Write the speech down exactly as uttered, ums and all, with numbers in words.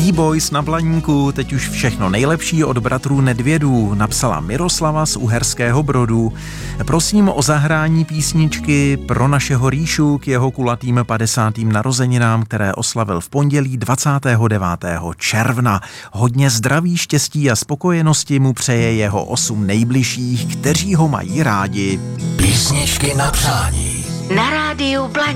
T-Boys na Blaníku, teď už všechno nejlepší od bratrů Nedvědů, napsala Miroslava z Uherského Brodu. Prosím o zahrání písničky pro našeho Ríšu k jeho kulatým padesátým narozeninám, které oslavil v pondělí dvacátého devátého června. Hodně zdraví, štěstí a spokojenosti mu přeje jeho osm nejbližších, kteří ho mají rádi. Písničky na přání. Na rádiu Blaník.